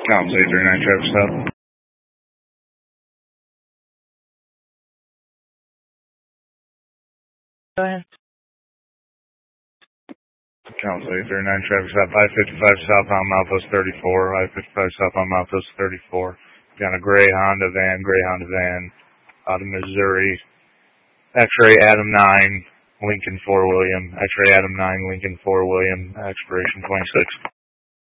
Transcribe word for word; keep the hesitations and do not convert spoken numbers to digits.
Council eight three nine traffic stop. Go ahead. Council eight three nine traffic stop. I fifty-five southbound Milepost thirty-four. I fifty-five southbound Milepost thirty-four. Got a gray Honda van, gray Honda van out of Missouri. X-ray Adam nine, Lincoln four William. X-ray Adam nine, Lincoln four William. Expiration twenty-six.